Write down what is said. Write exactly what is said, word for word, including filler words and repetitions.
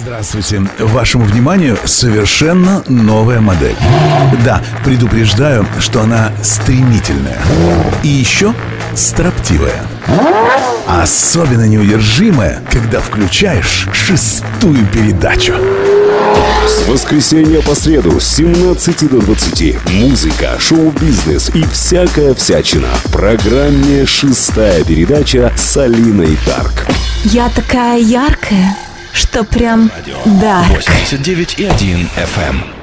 Здравствуйте. Вашему вниманию совершенно новая модель. Да, предупреждаю, что она стремительная. И еще строптивая. Особенно неудержимая, когда включаешь шестую передачу. С воскресенья по среду с семнадцати до двадцати музыка, шоу-бизнес и всякая всячина в программе «Шестая передача» с Алиной Дарк. Я такая яркая, что прям дарк. восемьдесят девять и один эф эм.